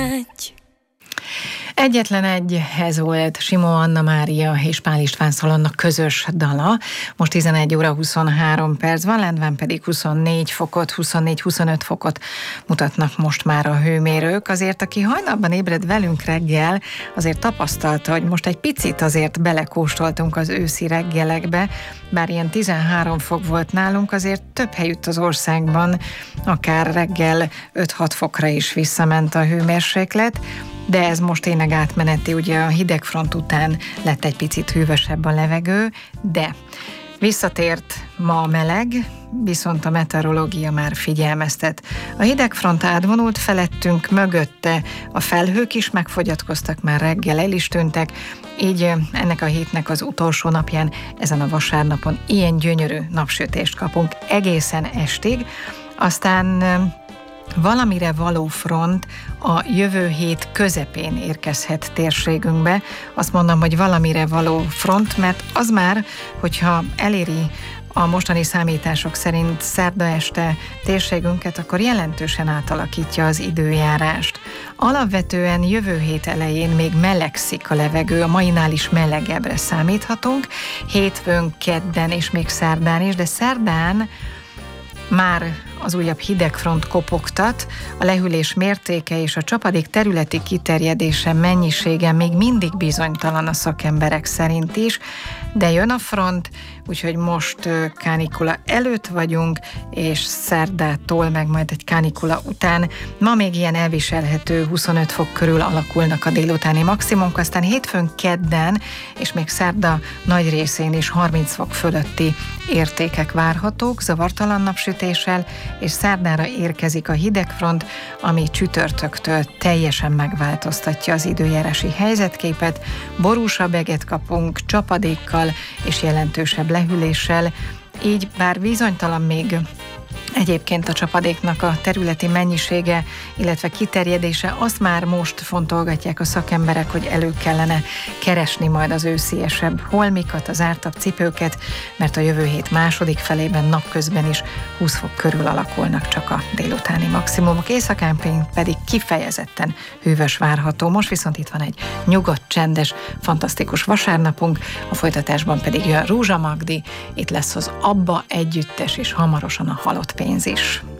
Egyetlen egy, ez volt Simó Anna Mária és Pál István Szalonnak közös dala. Most 11 óra 23 perc van, lentben pedig 24 fokot, 24-25 fokot mutatnak most már a hőmérők. Azért, aki hajnalban ébred velünk reggel, azért tapasztalta, hogy most egy picit azért belekóstoltunk az őszi reggelekbe, bár ilyen 13 fok volt nálunk, azért több helyütt az országban, akár reggel 5-6 fokra is visszament a hőmérséklet, de ez most tényleg átmeneti, ugye a hidegfront után lett egy picit hűvösebb a levegő, de visszatért ma a meleg, viszont a meteorológia már figyelmeztet. A hidegfront átvonult felettünk, mögötte a felhők is megfogyatkoztak, már reggel el is tűntek, így ennek a hétnek az utolsó napján, ezen a vasárnapon ilyen gyönyörű napsütést kapunk egészen estig, aztán valamire való front a jövő hét közepén érkezhet térségünkbe. Azt mondom, hogy valamire való front, mert az már, hogyha eléri a mostani számítások szerint szerda este térségünket, akkor jelentősen átalakítja az időjárást. Alapvetően jövő hét elején még melegszik a levegő, a mainál is melegebbre számíthatunk, hétfőn, kedden és még szerdán is, de szerdán már az újabb hidegfront kopogtat, a lehűlés mértéke és a csapadék területi kiterjedése mennyisége még mindig bizonytalan a szakemberek szerint is, de jön a front, úgyhogy most kánikula előtt vagyunk, és szerdától, meg majd egy kánikula után ma még ilyen elviselhető 25 fok körül alakulnak a délutáni maximumok, aztán hétfőn, kedden és még szerda nagy részén is 30 fok fölötti értékek várhatók, zavartalan napsütéssel, és szerdára érkezik a hidegfront, ami csütörtöktől teljesen megváltoztatja az időjárási helyzetképet, borúsabb eget kapunk, csapadékkal és jelentősebb lehűléssel, így bár bizonytalan még egyébként a csapadéknak a területi mennyisége, illetve kiterjedése, azt már most fontolgatják a szakemberek, hogy elő kellene keresni majd az ősziesebb holmikat, az ártabb cipőket, mert a jövő hét második felében napközben is 20 fok körül alakulnak csak a délutáni maximumok, éjszakán pedig kifejezetten hűvös várható. Most viszont itt van egy nyugodt, csendes, fantasztikus vasárnapunk, a folytatásban pedig jön Rózsa Magdi, itt lesz az Abba együttes, és hamarosan a Halott pénz is.